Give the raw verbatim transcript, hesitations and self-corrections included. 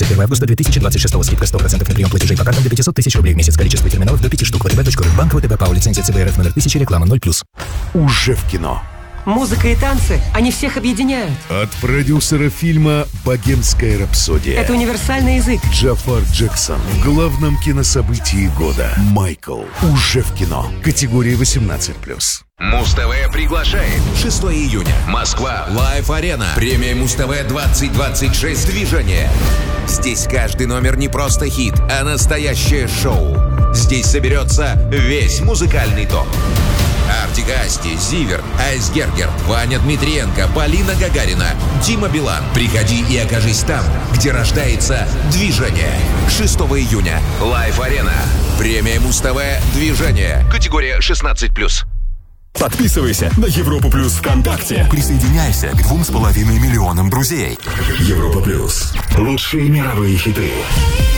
тридцать первого августа две тысячи двадцать шестого. Скидка сто процентов на прием платежей по картам до пятьсот тысяч рублей в месяц. Количество терминалов до пяти штук. вэ тэ бэ точка ру. Банк вэ тэ бэ ПАО. Лицензия цэ бэ эр эф номер тысяча. Реклама ноль плюс. Уже в кино. Музыка и танцы, они всех объединяют. От продюсера фильма «Богемская рапсодия». Это универсальный язык. Джафар Джексон в главном кинособытии года. Майкл. Уже в кино. Категория восемнадцать плюс. Муз-ТВ приглашает. шестого июня. Москва. Лайв-арена. Премия Муз-ТВ двадцать двадцать шесть. Движение. Здесь каждый номер не просто хит, а настоящее шоу. Здесь соберется весь музыкальный топ. Артик Асти, Зиверт, Айсгергер, Ваня Дмитриенко, Полина Гагарина, Дима Билан. Приходи и окажись там, где рождается движение. шестого июня. Лайв-арена. Премия Муз-ТВ. Движение. Категория шестнадцать плюс. Подписывайся на Европу Плюс ВКонтакте. Присоединяйся к двум с половиной миллионам друзей. Европа Плюс. Лучшие мировые хиты.